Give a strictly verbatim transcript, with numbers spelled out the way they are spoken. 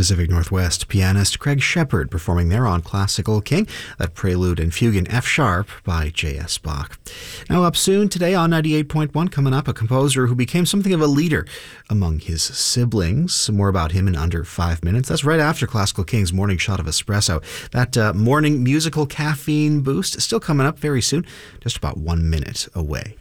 Pacific Northwest pianist Craig Shepard performing there on Classical King, that prelude and fugue in F sharp by J S Bach. Now up soon today on ninety-eight point one, coming up, a composer who became something of a leader among his siblings. More about him in under five minutes. That's right after Classical King's morning shot of espresso. That uh, morning musical caffeine boost is still coming up very soon, just about one minute away.